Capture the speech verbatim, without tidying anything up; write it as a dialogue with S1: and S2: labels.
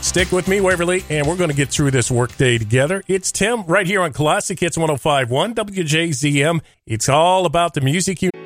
S1: Stick with me, Waverly, and we're going to get through this workday together. It's Tim right here on Classic Hits one oh five point one W J Z M. It's all about the music you